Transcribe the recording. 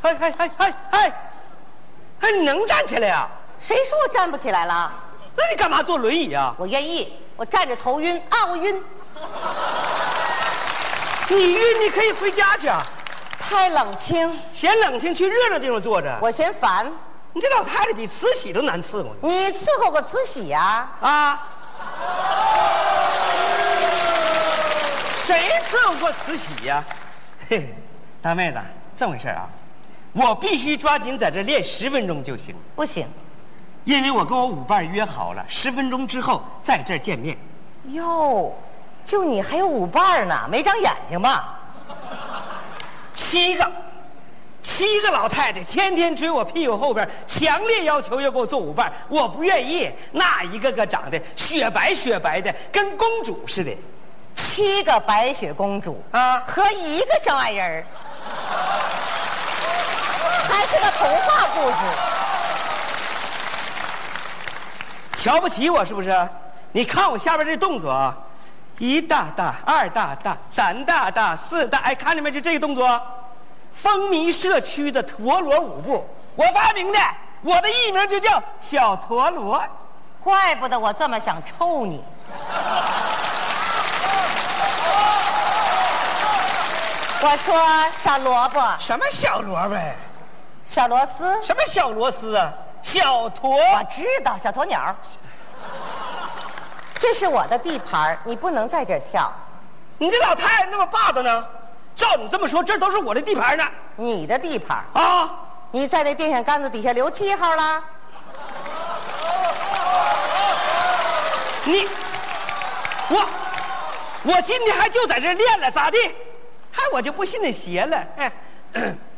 哎，你能站起来呀？ 谁说我站不起来了？ 那你干嘛坐轮椅啊？ 我愿意，我站着头晕啊，我晕。 你晕，你可以回家去啊。 太冷清， 嫌冷清，去热闹地方坐着。 我嫌烦。 你这老太太比慈禧都难伺候。 你伺候过慈禧呀？ 啊？谁伺候过慈禧呀？嘿，大妹子，这么回事啊？我必须抓紧在这练10分钟就行。 不行， 因为我跟我舞伴约好了，10分钟之后在这儿见面。 哟，就你还有舞伴呢？没长眼睛吧 ？7个老太太天天追我屁股后边，强烈要求要给我做舞伴，我不愿意。那一个个长得雪白雪白的，跟公主似的。 7个白雪公主啊， 和1个小矮人儿，还是个童话故事。 瞧不起我是不是？你看我下边这动作啊，1大大，2大大，3大大，4大，哎，看见没？就这个动作，风靡社区的陀螺舞步，我发明的，我的艺名就叫小陀螺。 怪不得我这么想抽你。我说小萝卜， 什么小萝卜？ 小螺丝？ 什么小螺丝啊？小驼。 我知道，小鸵鸟。这是我的地盘，你不能在这儿跳。 你这老太太那么霸道呢？照你这么说，这都是我的地盘呢。 你的地盘啊？ 你在那电线杆子底下留记号了？我今天还就在这练了，咋地？还我就不信那邪了。